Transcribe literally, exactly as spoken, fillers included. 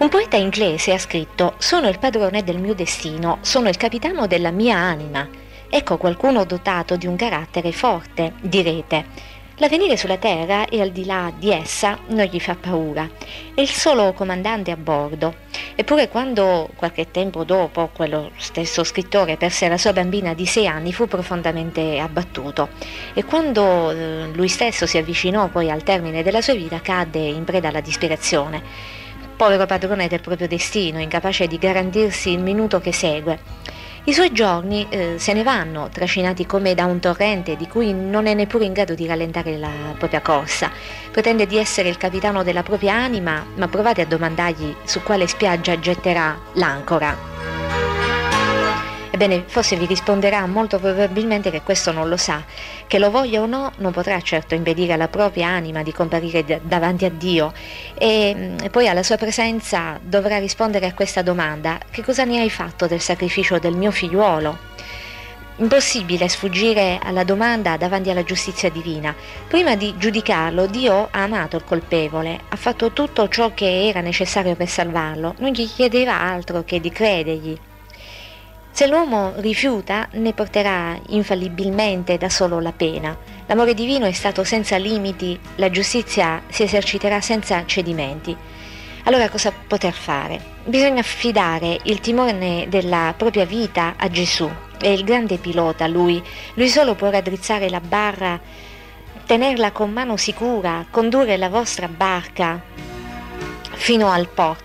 Un poeta inglese ha scritto: «Sono il padrone del mio destino, sono il capitano della mia anima». Ecco qualcuno dotato di un carattere forte, direte. L'avvenire sulla Terra e al di là di essa non gli fa paura, è il solo comandante a bordo. Eppure quando, qualche tempo dopo, quello stesso scrittore perse la sua bambina di sei anni, fu profondamente abbattuto, e quando eh, lui stesso si avvicinò poi al termine della sua vita, cadde in preda alla disperazione. Povero padrone del proprio destino, incapace di garantirsi il minuto che segue. I suoi giorni eh, se ne vanno, trascinati come da un torrente di cui non è neppure in grado di rallentare la propria corsa. Pretende di essere il capitano della propria anima, ma provate a domandargli su quale spiaggia getterà l'ancora. Ebbene, forse vi risponderà molto probabilmente che questo non lo sa, che lo voglia o no non potrà certo impedire alla propria anima di comparire d- davanti a Dio, e, e poi alla sua presenza dovrà rispondere a questa domanda: che cosa ne hai fatto del sacrificio del mio figliuolo? Impossibile sfuggire alla domanda davanti alla giustizia divina. Prima di giudicarlo, Dio ha amato il colpevole, ha fatto tutto ciò che era necessario per salvarlo, non gli chiedeva altro che di credergli. Se l'uomo rifiuta, ne porterà infallibilmente da solo la pena. L'amore divino è stato senza limiti, la giustizia si eserciterà senza cedimenti. Allora cosa poter fare? Bisogna affidare il timone della propria vita a Gesù. È il grande pilota, lui. Lui solo può raddrizzare la barra, tenerla con mano sicura, condurre la vostra barca fino al porto.